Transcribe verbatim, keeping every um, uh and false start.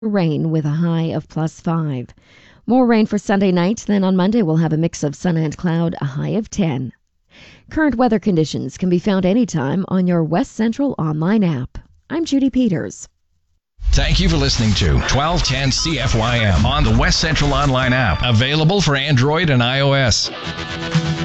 rain with a high of plus five. More rain for Sunday night. Then on Monday, we'll have a mix of sun and cloud, a high of ten. Current weather conditions can be found anytime on your West Central online app. I'm Judy Peters. Thank you for listening to twelve ten C F Y M on the West Central online app, available for Android and iOS.